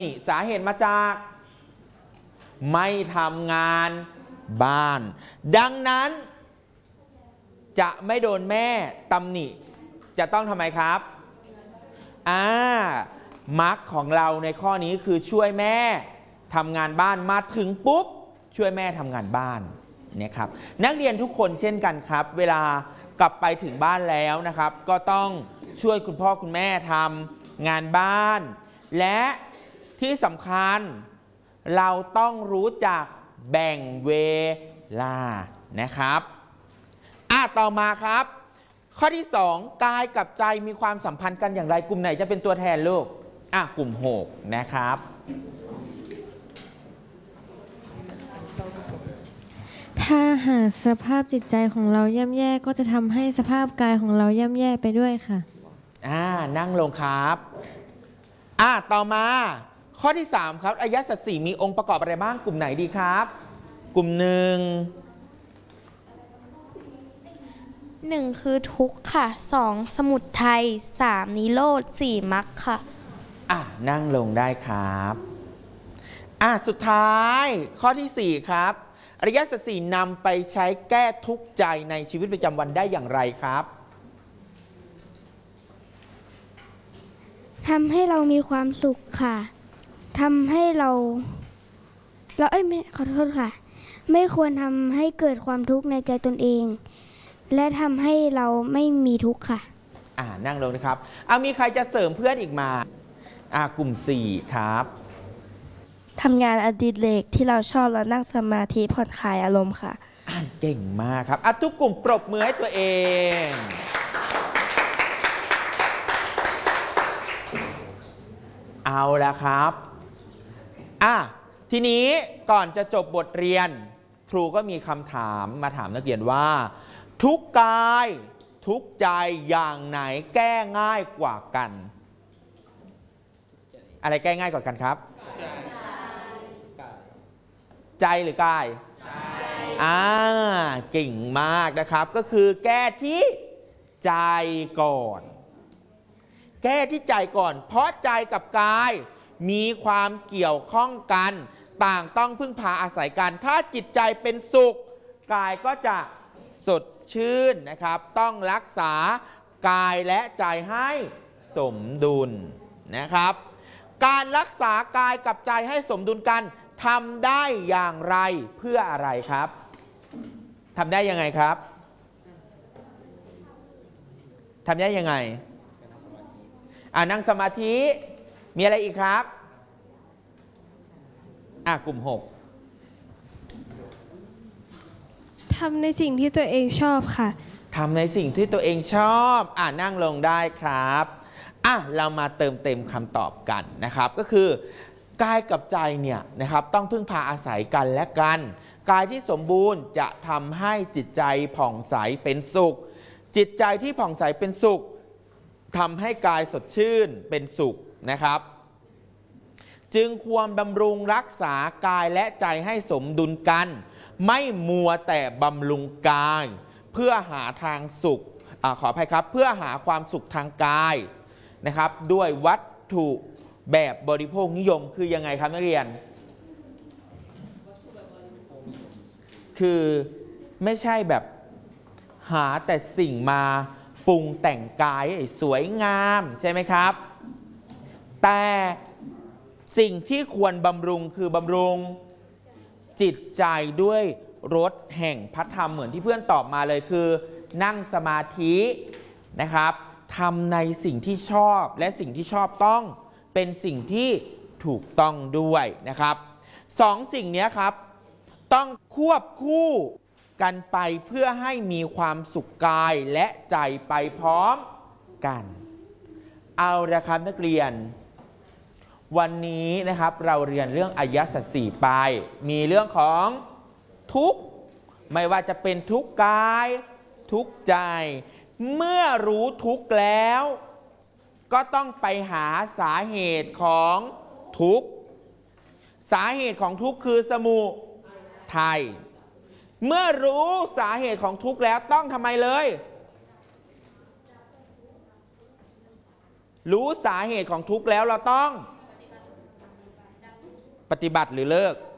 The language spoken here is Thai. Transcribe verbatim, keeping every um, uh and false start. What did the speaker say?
นี่สาเหตุมาจากไม่ทำงานบ้านดังนั้นจะไม่โดนแม่ตำหนิจะต้องทำไมครับอ่ามักของเราในข้อนี้คือช่วยแม่ทำงานบ้านมาถึงปุ๊บช่วยแม่ทำงานบ้านเนี่ยครับนักเรียนทุกคนเช่นกันครับเวลากลับไปถึงบ้านแล้วนะครับก็ต้องช่วยคุณพ่อคุณแม่ทำงานบ้านและที่สำคัญเราต้องรู้จักแบ่งเวลานะครับอ่ะต่อมาครับข้อที่สองกายกับใจมีความสัมพันธ์กันอย่างไรกลุ่มไหนจะเป็นตัวแทนลูกอ่ะกลุ่มหกนะครับถ้าหากสภาพจิตใจของเราย่ำแย่ก็จะทำให้สภาพกายของเราย่ำแย่ไปด้วยค่ะอ่านั่งลงครับอ่ะต่อมาข้อที่สามครับอริยสัจสี่มีองค์ประกอบอะไรบ้างกลุ่มไหนดีครับกลุ่มหนึ่งหนึ่งคือทุกข์ค่ะสองสมุทัยสามนิโรธสี่มรรคค่ะอ่ะนั่งลงได้ครับอ่ะสุดท้ายข้อที่สี่ครับอริยสัจสี่นำไปใช้แก้ทุกข์ใจในชีวิตประจำวันได้อย่างไรครับทำให้เรามีความสุขค่ะทำให้เราเราเอ้ยไม่ขอโทษค่ะไม่ควรทำให้เกิดความทุกข์ในใจตนเองและทำให้เราไม่มีทุกข์ค่ะอ่านั่งลงนะครับเอามีใครจะเสริมเพื่อนอีกมาอ่ากลุ่มสี่ครับทำงานอดิเรกที่เราชอบแล้วนั่งสมาธิผ่อนคลายอารมณ์ค่ะอ่านเก่งมากครับอ่ะทุกกลุ่มปรบมือให้ตัวเองเอาละครับอ่ะทีนี้ก่อนจะจบบทเรียนครูก็มีคำถามมาถามนักเรียนว่าทุกกายทุกใจอย่างไหนแก้ง่ายกว่ากันอะไรแก้ง่ายกว่ากันครับใจหรือกายอ่าเก่งมากนะครับก็คือแก้ที่ใจก่อนแก้ที่ใจก่อนเพราะใจกับกายมีความเกี่ยวข้องกันต่างต้องพึ่งพาอาศัยกันถ้าจิตใจเป็นสุขกายก็จะสดชื่นนะครับต้องรักษากายและใจให้สมดุลนะครับการรักษากายกับใจให้สมดุลกันทำได้อย่างไรเพื่ออะไรครับทำได้ยังไงครับทำได้ยังไงอ่านั่งสมาธิมีอะไรอีกครับอ่ะกลุ่มหกทำในสิ่งที่ตัวเองชอบค่ะทำในสิ่งที่ตัวเองชอบอ่ะนั่งลงได้ครับอ่ะเรามาเติมเต็มคำตอบกันนะครับก็คือกายกับใจเนี่ยนะครับต้องพึ่งพาอาศัยกันและกันกายที่สมบูรณ์จะทำให้จิตใจผ่องใสเป็นสุขจิตใจที่ผ่องใสเป็นสุขทำให้กายสดชื่นเป็นสุขนะครับจึงควรบำรุงรักษากายและใจให้สมดุลกันไม่มัวแต่บำรุงกายเพื่อหาทางสุขอ่าขออภัยครับเพื่อหาความสุขทางกายนะครับด้วยวัตถุแบบบริโภคนิยมคือยังไงครับนักเรียนคือไม่ใช่แบบหาแต่สิ่งมาปรุงแต่งกายให้สวยงามใช่ไหมครับแต่สิ่งที่ควรบำรุงคือบำรุงจิตใจด้วยรสแห่งพระธรรมเหมือนที่เพื่อนตอบมาเลยคือนั่งสมาธินะครับทำในสิ่งที่ชอบและสิ่งที่ชอบต้องเป็นสิ่งที่ถูกต้องด้วยนะครับสองสิ่งนี้ครับต้องควบคู่กันไปเพื่อให้มีความสุขกายและใจไปพร้อมกันเอาละครับนักเรียนวันนี้นะครับเราเรียนเรื่องอริยสัจสี่ไปมีเรื่องของทุกข์ไม่ว่าจะเป็นทุกข์กายทุกข์ใจเมื่อรู้ทุกข์แล้วก็ต้องไปหาสาเหตุของทุกข์สาเหตุของทุกข์คือสมุทัยเมื่อรู้สาเหตุของทุกข์แล้วต้องทำไมเลยรู้สาเหตุของทุกข์แล้วเราต้องปฏิบัติหรือเลิก